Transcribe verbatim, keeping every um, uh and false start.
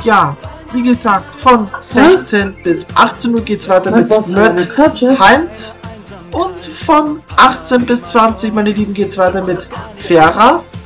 ja, wie gesagt, von sechzehn hm? bis achtzehn Uhr geht's weiter mit Nerd Heinz. Und von achtzehn bis zwanzig, meine Lieben, geht's weiter mit Ferra.